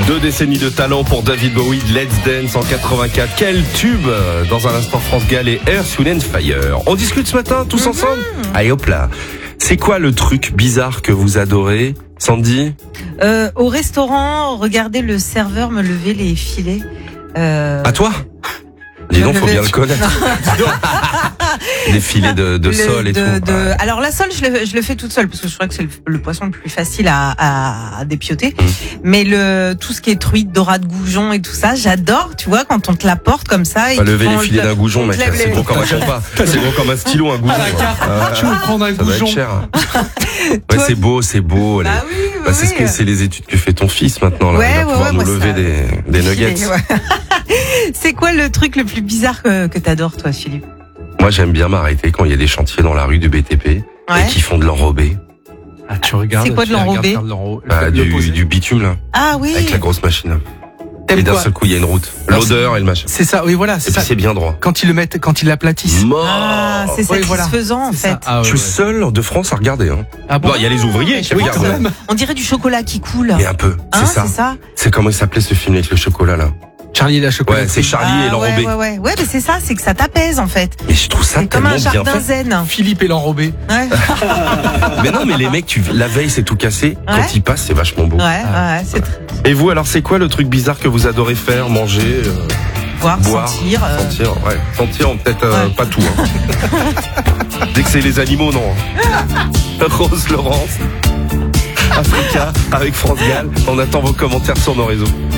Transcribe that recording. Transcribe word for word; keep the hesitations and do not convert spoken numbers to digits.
Deux décennies de talent pour David Bowie, Let's Dance en quatre-vingt-quatre. Quel tube! Dans un instant, France Gall et Earth, Wind and Fire. On discute ce matin, tous mm-hmm. ensemble? Allez hop là. C'est quoi le truc bizarre que vous adorez, Sandy? euh, Au restaurant, regardez le serveur me lever les filets. Euh... À toi? Dis donc, faut bien le connaître. Des filets de, de sole et de, tout. De... Ouais. Alors la sole, je le, je le fais toute seule parce que je crois que c'est le, le poisson le plus facile à, à, à dépioter. Mmh. Mais le tout ce qui est truite, dorade, goujon et tout ça, j'adore. Tu vois, quand on te l'apporte comme ça. Et lever les filets d'un goujon, mec, c'est gros comme un compas. C'est gros comme un stylo, un goujon. Ah, tu veux prendre un ça goujon? Va être cher. Ouais, c'est beau, c'est beau. Bah les... oui, oui, bah, c'est oui. ce que c'est les études que fait ton fils maintenant. Là. Ouais, Il va ouais, pouvoir ouais, nous moi, lever ça... des, des nuggets. Ouais. C'est quoi le truc le plus bizarre que, que t'adores, toi, Philippe? Moi, j'aime bien m'arrêter quand il y a des chantiers dans la rue du B T P ouais. et qui font de l'enrobé. Ah, tu regardes. C'est quoi de l'enrobé? Bah, du, du bitume, là. Ah oui. Avec la grosse machine. Et d'un seul coup, il y a une route. L'odeur et le machin. C'est ça, oui, voilà. Et puis c'est bien droit. Quand ils le mettent, quand ils l'aplatissent. Ah, c'est oui, satisfaisant, voilà. en fait. Ah, ouais, je suis ouais. seul de France à regarder. Hein. Ah bon? Il y a les ouvriers qui regardent. On dirait du chocolat qui coule. Et un peu. Hein, c'est ça. C'est ça. C'est comment il s'appelait ce film avec le chocolat, là? Charlie et la chocolaterie. Ouais, c'est Charlie ah, et l'enrobé. Ouais, ouais, ouais. Ouais, mais c'est ça, c'est que ça t'apaise, en fait. Mais je trouve ça c'est tellement comme un bien jardin fait. zen. Philippe et l'enrobé. Ouais. Mais non, mais les mecs, tu, la veille, c'est tout cassé. Ouais. Quand ils passent, c'est vachement beau. Ouais, ouais, c'est très... Et vous, alors, c'est quoi le truc bizarre que vous adorez faire, manger, euh, Voir, boire, sentir. Euh... Sentir, ouais. Sentir, peut-être euh, ouais. pas tout. Hein. Dès que c'est les animaux, non. Rose Laurence, Africa, avec France Gall. On attend vos commentaires sur nos réseaux.